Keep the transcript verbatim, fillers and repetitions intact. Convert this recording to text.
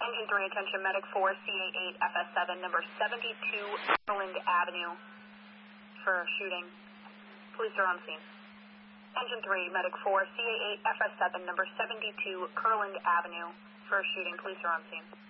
Engine three, attention, medic four, C A eight, F S seven, number seventy-two Maryland Avenue for shooting. Police are on scene. Engine three, medic four, C A eight, F S seven, number seventy-two Curland Avenue for shooting. Police are on scene.